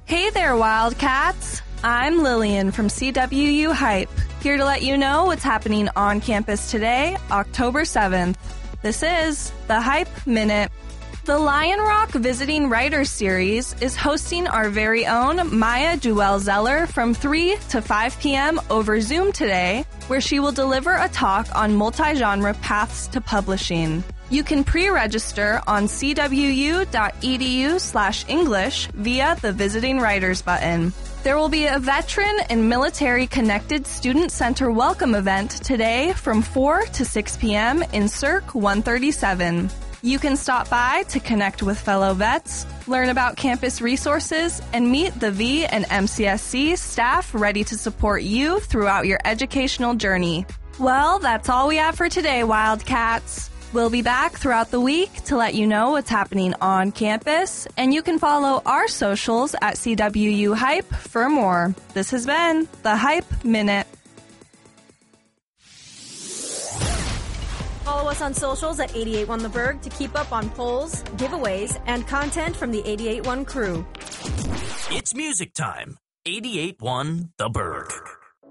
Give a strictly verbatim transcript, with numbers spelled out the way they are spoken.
Hey there, Wildcats! I'm Lillian from C W U Hype, here to let you know what's happening on campus today, October seventh. This is the Hype Minute. The Lion Rock Visiting Writers Series is hosting our very own Maya Duell-Zeller from three to five p.m. over Zoom today, where she will deliver a talk on multi-genre paths to publishing. You can pre-register on c w u dot e d u slash English via the Visiting Writers button. There will be a veteran and military-connected Student Center welcome event today from four to six p.m. in Cirque one thirty-seven. You can stop by to connect with fellow vets, learn about campus resources, and meet the V and M C S C staff ready to support you throughout your educational journey. Well, that's all we have for today, Wildcats. We'll be back throughout the week to let you know what's happening on campus, and you can follow our socials at C W U Hype for more. This has been the Hype Minute. Follow us on socials at eighty-eight one The Berg to keep up on polls, giveaways, and content from the eighty-eight one crew. It's music time. eighty-eight one The Berg.